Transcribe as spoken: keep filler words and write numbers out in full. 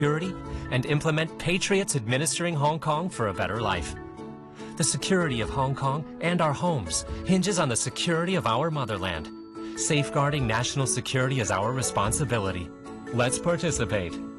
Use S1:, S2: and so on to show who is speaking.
S1: security and implement patriots administering Hong Kong for a better life. The security of Hong Kong and our homes hinges on the security of our motherland. Safeguarding national security is our responsibility. Let's participate.